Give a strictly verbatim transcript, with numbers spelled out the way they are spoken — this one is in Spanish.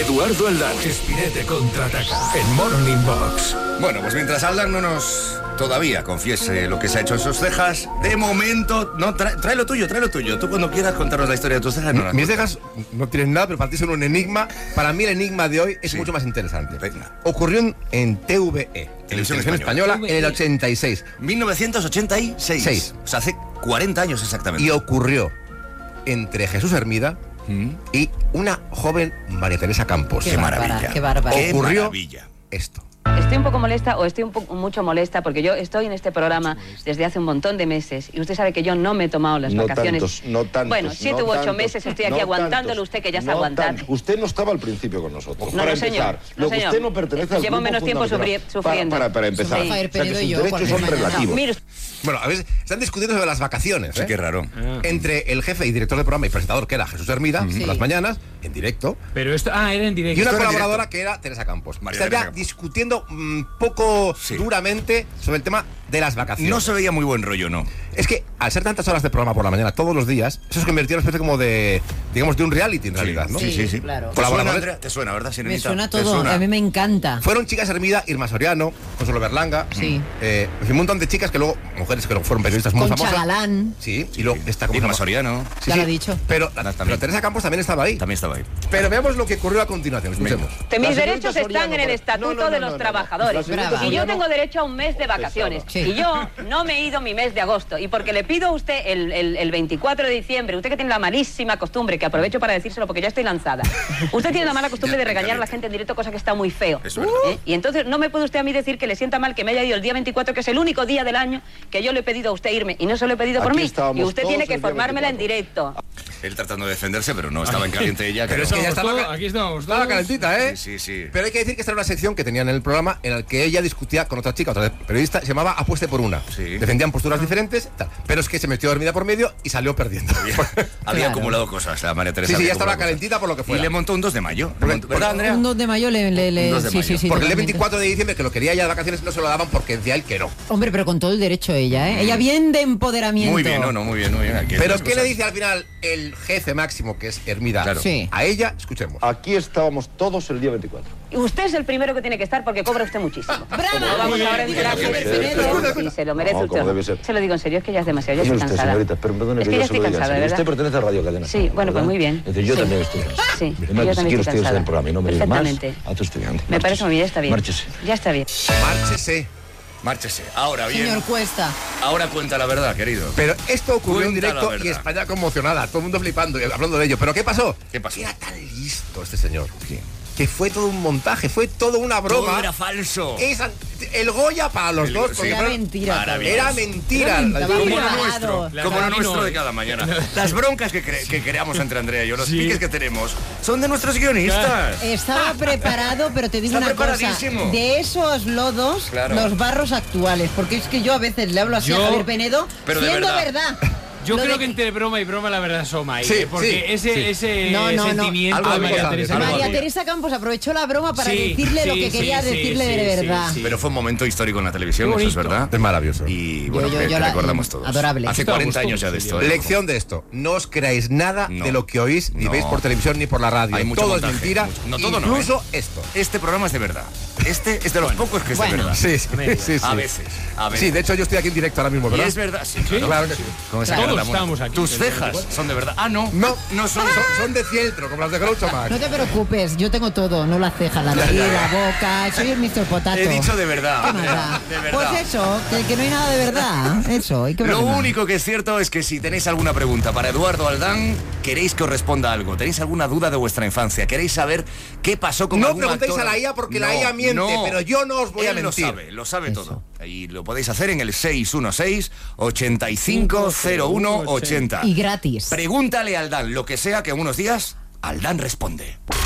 Eduardo Aldán. Espinete contraataca en Morning Box. Bueno, pues mientras Aldán no nos todavía confiese lo que se ha hecho en sus cejas, de momento, no, trae, trae lo tuyo, trae lo tuyo. Tú cuando quieras contarnos la historia de tus cejas, no las Mis cuentas. cejas no tienen nada, pero para ti son un enigma. Para mí el enigma de hoy es Sí. mucho más interesante. Venga. Ocurrió en, en T V E, Televisión Televisión Española. Española, en el ochenta y seis. mil novecientos ochenta y seis. Seis. O sea, hace cuarenta años exactamente. Y ocurrió entre Jesús Hermida ¿Mm? y una joven María Teresa Campos. Qué maravilla. qué bárbara. Qué Ocurrió maravilla. esto. Estoy un poco molesta o estoy un poco mucho molesta porque yo estoy en este programa desde hace un montón de meses y usted sabe que yo no me he tomado las No vacaciones. tantos, no tantos, bueno, siete no u ocho tantos, meses estoy aquí no aguantándolo, tantos, usted que ya se no aguantar. tantos. Usted no estaba al principio con nosotros. No, para no, señor. empezar, No, lo que señor. usted no pertenece al Llevo grupo menos tiempo fundamental. sufri- sufriendo. Para, para, para empezar. Sí. O sea, que Perdido sus yo derechos son cualquier mañana. relativos. Mire, Bueno, a veces están discutiendo sobre las vacaciones, Sí, ¿eh? qué raro. Entre el jefe y director del programa y presentador, que era Jesús Hermida, Sí. por las mañanas, en directo, Pero esto... Ah, era en directo. y una Esto era en colaboradora directo. que era Teresa Campos. María Estaban Teresa ya Campos. discutiendo un poco Sí. duramente sobre el tema de las vacaciones. No se veía muy buen rollo, ¿no? Es que al ser tantas horas de programa por la mañana todos los días, eso se convirtió en una especie como de, digamos, de un reality en realidad, ¿no? Sí, sí, sí. claro. ¿Te suena, Colaboradores- Andrea? ¿Te suena, verdad, Me Sirenita? suena ¿Te todo, suena? a mí me encanta. Fueron chicas Hermida, Irma Soriano, Consuelo Berlanga, Sí. eh, en fin, un montón de chicas que luego, mujeres que luego fueron periodistas muy Concha famosas. Galán. Sí, y luego está como Irma Soriano. Sí, Ya sí, lo ha dicho. Pero, Ah, también. pero Teresa Campos también estaba ahí. También estaba ahí. Pero veamos lo que ocurrió a continuación. Escuchemos. Que La mis señorita derechos están Soriano, en el por- estatuto no, no, de no, los no, no. trabajadores. La señorita Brava. Y yo Soriano- tengo derecho a un mes de vacaciones. Sí. Y yo no me he ido mi mes de agosto. Y porque le pido a usted el, el, el veinticuatro de diciembre, usted que tiene la malísima costumbre, que aprovecho para decírselo porque ya estoy lanzada. Usted tiene la mala costumbre Ya, de regañar a la caliente. gente en directo, cosa que está muy feo. Es verdad. ¿Eh? Y entonces no me puede usted a mí decir que le sienta mal que me haya ido el día veinticuatro, que es el único día del año que yo le he pedido a usted irme. Y no se lo he pedido por Aquí mí. estábamos Y usted todos tiene que el día formármela en veinticuatro. directo. Él tratando de defenderse, pero no estaba en caliente ella. Pero es que ya Estamos estaba, todos- aquí estamos estaba todos. calentita, ¿eh? Sí, sí, sí. Pero hay que decir que esta era una sección que tenían en el programa en el que ella discutía con otra chica, otra periodista, se llamaba Apueste por una. Sí. Defendían posturas diferentes, tal. Pero es que se metió dormida por medio y salió perdiendo. Había Claro. acumulado cosas, la María Teresa. Sí, sí, había ya estaba acumulado cosas. calentita por lo que Y fuera. le montó un dos de mayo. Porque- Le montó- ¿Verdad, Andrea? Un dos de mayo le... le, le- Un dos de sí, mayo. sí, sí. Porque el día totalmente. veinticuatro de diciembre, que lo quería ya de vacaciones, no se lo daban porque decía él que no. Hombre, pero con todo el derecho ella, ¿eh? Ella bien de empoderamiento. Muy bien, no, no, muy bien, muy bien. Aquí hay Pero las ¿qué le cosas. dice al final el jefe máximo, que es Hermida, Claro. Sí. a ella? Escuchemos. Aquí estábamos todos el día veinticuatro. Y usted es el primero que tiene que estar porque cobra usted muchísimo. ¡Bravo! No vamos Muy bien, ahora a muy enterar bien, que muy bien. Penedo, y se lo merece No, usted. como debe ser. Se lo digo en serio, es que ya es demasiado, ya Mire estoy usted, cansada. señorita, pero perdone es que que yo ya se lo estoy diga. cansada, Usted ¿verdad? pertenece a Radio Cadena. Sí, bueno, pues muy bien. Es decir, yo Sí. también estoy cansado. Sí, Además, yo si también quiere estoy usted estar en cansada. el programa y no me diga más, Perfectamente. a tu estudiante. Me parece muy bien, está bien. Márchese. Ya está bien. Márchese. Márchese. Ahora bien. Señor Cuesta. Ahora cuenta la verdad, querido. Pero esto ocurrió en Cuenta la directo verdad. y España conmocionada, todo el mundo flipando y hablando de ello. ¿Pero qué pasó? ¿Qué pasó? Que era tan listo este señor. Que fue todo un montaje, fue todo una broma. Todo era falso. Esa- el Goya para los El- dos. sí. porque Era fueron- mentira. Maravilloso. Era mentira. Era mentira. La- Como lo Preparado. nuestro, La como lo Tarantino. nuestro de cada mañana. Las broncas que, cre- que creamos entre Andrea y yo, los Sí. piques que tenemos, son de nuestros guionistas. Estaba preparado, pero te digo Está una cosa. preparadísimo. De esos lodos, Claro. los barros actuales. Porque es que yo a veces le hablo así Yo- a Javier Penedo, pero de siendo verdad. verdad. Yo Lo creo de- que entre broma y broma la verdad asoma ahí. Sí, ¿eh? Porque sí, ese, sí. ese No, no, no. sentimiento Algo de de María sabe, Teresa algo no de María había. Teresa Campos aprovechó la broma para Sí, decirle lo sí, que sí, quería sí, decirle sí, de sí, verdad. sí. Pero fue un momento histórico en la televisión, Qué eso es bonito. verdad. Es maravilloso. Y bueno, yo- que, yo que la- recordamos todos. adorable. Hace Estábamos cuarenta años todos, ya de sí, esto. sí. ¿eh? Lección de esto, no os creáis nada No. de lo que oís ni No. veis por televisión ni por la radio. Hay mucho todo montaje, es mentira, mucho. No, todo no, incluso ¿eh? esto. Este programa es de verdad. Este es de los pocos que es bueno. de verdad. Sí, sí, sí, sí. A veces, a veces. Sí, de hecho yo estoy aquí en directo ahora mismo, Y ¿verdad? es verdad, sí. Claro que sí. Con esa Todos cara tan buena. estábamos aquí. Tus cejas son de verdad. Ah, no. No, No son. son, son de fieltro, como las de Groucho Marx. No te preocupes, yo tengo todo, no la ceja, la nariz, la boca, soy el mister Potato. He dicho de verdad. ¿Qué más da? De verdad. Pues eso, que, que no hay nada de verdad, eso, ¿y qué Lo problema? único que es cierto es que si tenéis alguna pregunta para Eduardo Aldán, queréis que os responda algo, tenéis alguna duda de vuestra infancia, queréis saber qué pasó con No algún preguntéis actor? a la I A porque la No, I A miente, no. pero yo no os voy a Él mentir. lo sabe, lo sabe Eso. todo. Y lo podéis hacer en el seis uno seis, ocho cinco cero uno ocho cero. Y gratis. Pregúntale a Aldán lo que sea que en unos días Aldán responde.